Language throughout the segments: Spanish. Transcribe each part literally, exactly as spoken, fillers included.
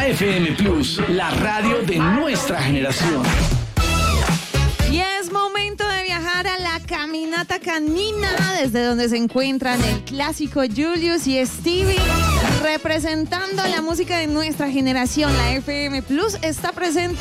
F M Plus, la radio de nuestra generación. Y es momento de viajar a la caminata canina, desde donde se encuentran el clásico Julius y Stevie, representando la música de nuestra generación. La F M Plus está presente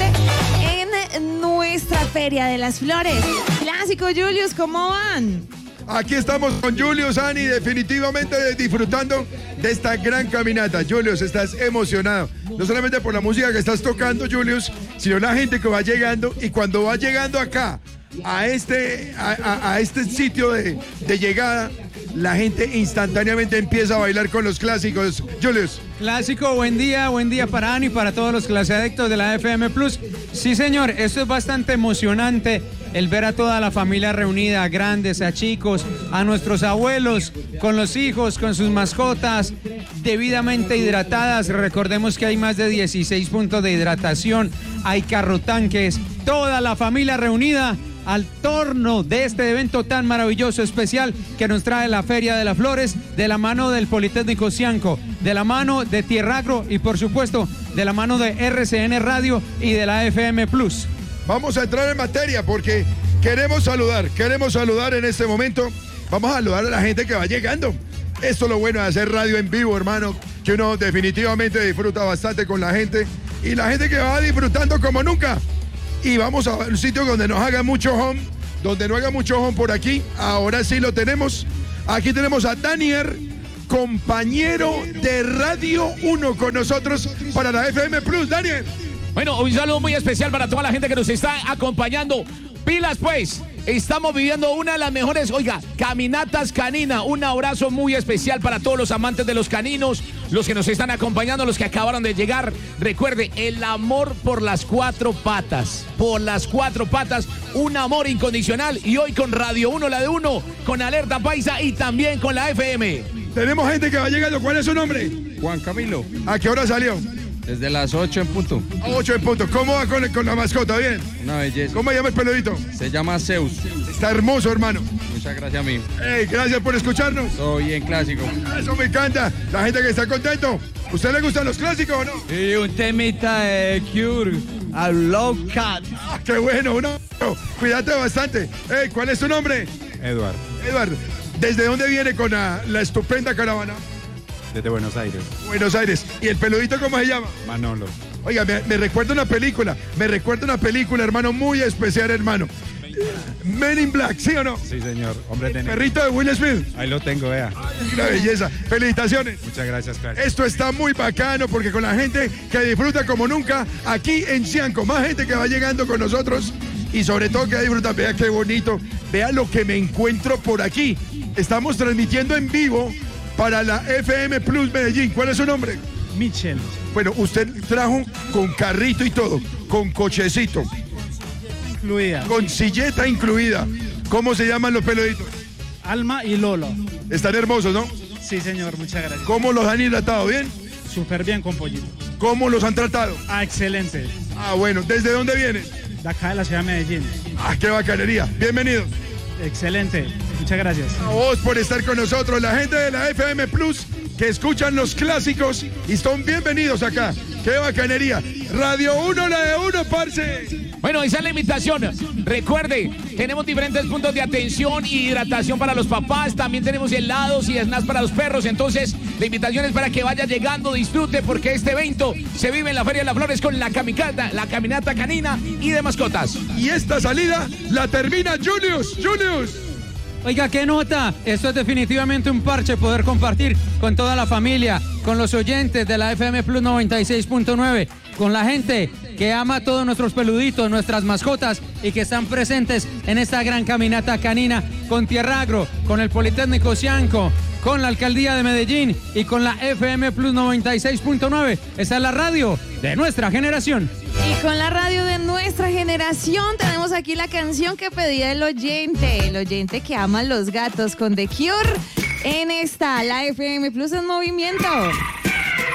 en nuestra Feria de las Flores. Clásico Julius, ¿cómo van? Aquí estamos con Julius, Ani, definitivamente disfrutando de esta gran caminata. Julius, estás emocionado, no solamente por la música que estás tocando, Julius, sino la gente que va llegando, y cuando va llegando acá, a este, a, a, a este sitio de, de llegada, la gente instantáneamente empieza a bailar con los clásicos. Julius. Clásico, buen día, buen día para Ani y para todos los claseadictos de la F M Plus. Sí, señor, esto es bastante emocionante, el ver a toda la familia reunida, a grandes, a chicos, a nuestros abuelos, con los hijos, con sus mascotas, debidamente hidratadas. Recordemos que hay más de dieciséis puntos de hidratación, hay carrotanques, toda la familia reunida al torno de este evento tan maravilloso, especial, que nos trae la Feria de las Flores, de la mano del Politécnico Cianco, de la mano de Tierragro y, por supuesto, de la mano de R C N Radio y de la F M Plus. Vamos a entrar en materia porque queremos saludar, queremos saludar en este momento. Vamos a saludar a la gente que va llegando. Esto es lo bueno de hacer radio en vivo, hermano, que uno definitivamente disfruta bastante con la gente, y la gente que va disfrutando como nunca. Y vamos a un sitio donde nos haga mucho home, donde no haga mucho home por aquí. Ahora sí lo tenemos. Aquí tenemos a Daniel, compañero de Radio uno con nosotros para la F M Plus. Daniel. Bueno, un saludo muy especial para toda la gente que nos está acompañando. Pilas pues, estamos viviendo una de las mejores, oiga, caminatas canina. Un abrazo muy especial para todos los amantes de los caninos, los que nos están acompañando, los que acabaron de llegar. Recuerde, el amor por las cuatro patas, por las cuatro patas, un amor incondicional. Y hoy con Radio uno, la de uno, con Alerta Paisa y también con la F M. Tenemos gente que va llegando. ¿Cuál es su nombre? Juan Camilo. ¿A qué hora salió? Desde las ocho en punto. A ocho en punto. ¿Cómo va con, con la mascota? ¿Bien? Una belleza. ¿Cómo se llama el peludito? Se llama Zeus. Está hermoso, hermano. Muchas gracias a mí. Hey, gracias por escucharnos. Todo bien, clásico. Eso me encanta. La gente que está contento. ¿Usted le gustan los clásicos o no? Y un temita de Cure, a Love Cat. Ah, qué bueno. Uno. Cuídate bastante. Hey, ¿cuál es tu nombre? Eduardo. Eduardo. ¿Desde dónde viene con la, la estupenda caravana? Desde Buenos Aires. Buenos Aires. ¿Y el peludito cómo se llama? Manolo. Oiga, me, me recuerda una película, me recuerda una película, hermano, muy especial, hermano. Men in Black, ¿sí o no? Sí, señor. Hombre de negro. Perrito de Will Smith. Ahí lo tengo, vea. Una belleza. Felicitaciones. Muchas gracias, claro. Esto está muy bacano porque con la gente que disfruta como nunca aquí en Cianco, más gente que va llegando con nosotros y sobre todo que disfruta. Vea qué bonito, vea lo que me encuentro por aquí. Estamos transmitiendo en vivo para la F M Plus Medellín. ¿Cuál es su nombre? Michel. Bueno, usted trajo con carrito y todo, con cochecito. Incluida. Con silleta incluida. ¿Cómo se llaman los peluditos? Alma y Lolo. Están hermosos, ¿no? Sí, señor, muchas gracias. ¿Cómo los han hidratado? ¿Bien? Súper bien con pollito. ¿Cómo los han tratado? Ah, excelente. Ah, bueno. ¿Desde dónde vienen? De acá de la ciudad de Medellín. Ah, qué bacanería. Bienvenidos. Excelente. Muchas gracias. A vos por estar con nosotros, la gente de la F M Plus que escuchan los clásicos y son bienvenidos acá. ¡Qué bacanería! Radio uno, la de uno, parce. Bueno, esa es la invitación. Recuerde, tenemos diferentes puntos de atención y hidratación para los papás. También tenemos helados y snacks para los perros. Entonces, la invitación es para que vaya llegando, disfrute, porque este evento se vive en la Feria de las Flores con la caminata, la caminata canina y de mascotas. Y esta salida la termina Julius. Julius. Oiga, ¿qué nota? Esto es definitivamente un parche, poder compartir con toda la familia, con los oyentes de la F M Plus noventa y seis punto nueve, con la gente que ama a todos nuestros peluditos, nuestras mascotas y que están presentes en esta gran caminata canina con Tierragro, con el Politécnico Cianco, con la Alcaldía de Medellín y con la F M Plus noventa y seis punto nueve. Esa es la radio de nuestra generación. Y con la radio de nuestra generación tenemos aquí la canción que pedía el oyente, el oyente que ama los gatos con The Cure. En esta, la F M Plus en movimiento.